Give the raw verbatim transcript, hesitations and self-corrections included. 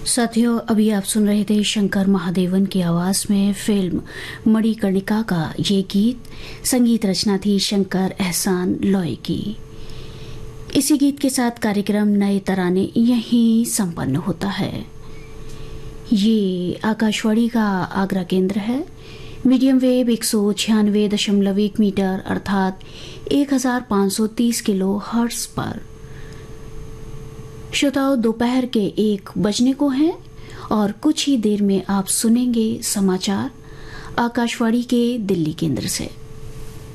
साथियों, अभी आप सुन रहे थे शंकर महादेवन की आवाज में फिल्म मणिकर्णिका का ये गीत। संगीत रचना थी शंकर एहसान लॉय की। इसी गीत के साथ कार्यक्रम नए तराने यहीं संपन्न होता है। ये आकाशवाणी का आगरा केंद्र है। मीडियम वेव एक सौ छियानवे दशमलव एक मीटर अर्थात एक हजार पाँच सौ तीस किलो हर्ट्ज पर। श्रोताओं, दोपहर के एक बजने को हैं और कुछ ही देर में आप सुनेंगे समाचार आकाशवाणी के दिल्ली केंद्र से।